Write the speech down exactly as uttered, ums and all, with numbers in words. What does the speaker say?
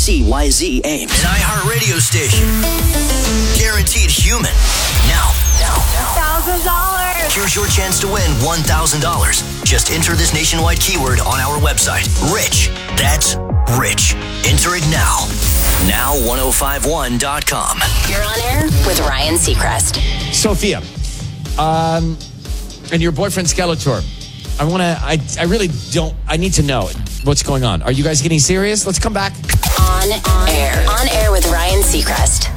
C Y Z Ames. An iHeartRadio station. Guaranteed human. Now, now, now. one thousand dollars. Here's your chance to win one thousand dollars. Just enter this nationwide keyword on our website. Rich. That's Rich. Enter it now. now ten fifty-one dot com. You're on air with Ryan Seacrest. Sophia, um, and your boyfriend Skeletor. I want to, I, I really don't, I need to know what's going on. Are you guys getting serious? Let's come back. On, on air. On air with Ryan Seacrest.